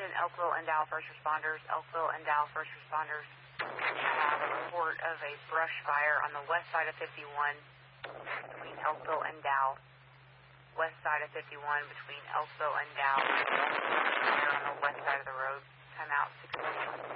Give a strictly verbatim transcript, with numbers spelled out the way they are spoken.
Attention Elkville and Dow first responders. Elkville and Dow first responders. I have a report of a brush fire on the west side of fifty-one between Elkville and Dow. West side of fifty-one between Elkville and Dow. Fire on the west side of the road. Time out. six